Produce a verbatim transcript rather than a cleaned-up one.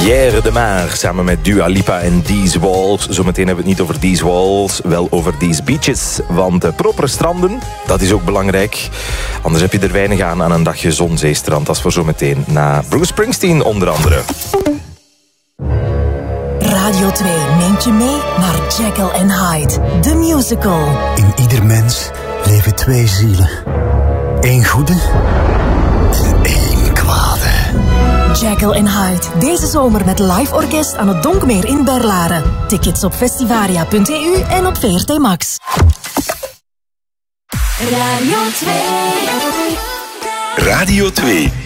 Pierre de Maar samen met Dua Lipa en These Walls. Zometeen hebben we het niet over These Walls, wel over These Beaches. Want uh, propere stranden, dat is ook belangrijk. Anders heb je er weinig aan aan een dagje zonzeestrand. Dat is voor zometeen na Bruce Springsteen onder andere. Radio twee neemt je mee naar Jekyll and Hyde, the musical. In ieder mens leven twee zielen. Eén goede en één kwade. Jekyll and Hyde, deze zomer met live orkest aan het Donkmeer in Berlaren. Tickets op festivaria punt e u en op V R T Max. Radio twee. Radio twee.